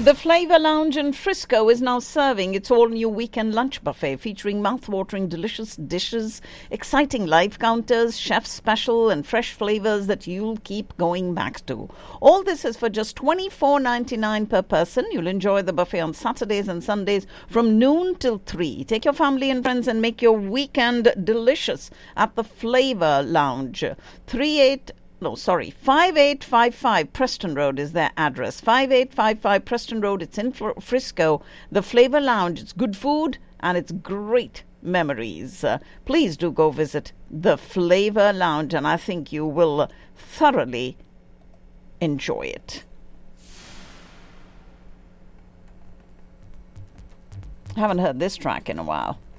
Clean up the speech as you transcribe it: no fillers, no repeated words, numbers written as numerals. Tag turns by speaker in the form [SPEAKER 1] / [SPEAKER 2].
[SPEAKER 1] The Flavor Lounge in Frisco is now serving its all-new weekend lunch buffet featuring mouth-watering delicious dishes, exciting live counters, chef's special and fresh flavors that you'll keep going back to. All this is for just $24.99 per person. You'll enjoy the buffet on Saturdays and Sundays from noon till 3. Take your family and friends and make your weekend delicious at the Flavor Lounge. 5855 Preston Road is their address. 5855 Preston Road. It's in Frisco. The Flavor Lounge. It's good food and it's great memories. Please do go visit the Flavor Lounge, and I think you will thoroughly enjoy it. Haven't heard this track in a while.